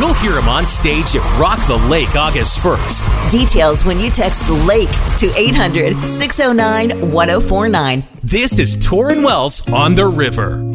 You'll hear him on stage at Rock the Lake August 1st. Details when you text LAKE to 800-609-1049. This is Torrin Wells on the River.